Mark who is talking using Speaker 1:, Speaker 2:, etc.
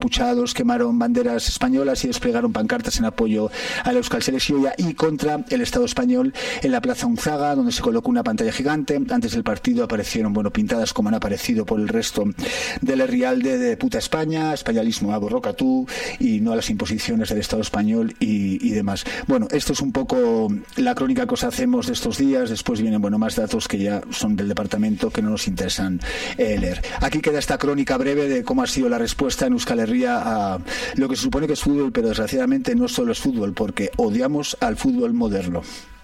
Speaker 1: encapuchados quemaron banderas españolas y desplegaron pancartas en apoyo a la Euskal Selección y contra el Estado español en la Plaza Unzaga, donde se colocó una pantalla gigante. Antes del partido aparecieron, pintadas como han aparecido por el resto del Herrialde, de puta España, españolismo a borrocatú y no a las imposiciones del Estado español y demás. Bueno, esto es un poco la crónica que os hacemos de estos días. Después vienen, más datos que ya son del departamento que no nos interesan leer. Aquí queda esta crónica breve de cómo ha sido la respuesta en Euskal Herria a lo que se supone que es fútbol, pero desgraciadamente no solo es fútbol, porque odiamos al fútbol moderno.